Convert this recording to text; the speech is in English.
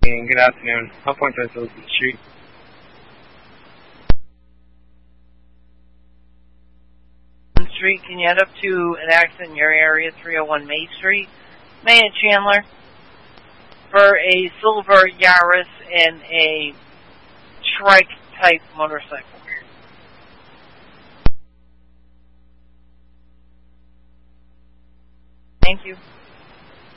And good afternoon. I'll point to the street. Street, can you head up to an accident in your area, 301 May Street? May and Chandler, for a silver Yaris and a trike type motorcycle. Thank you.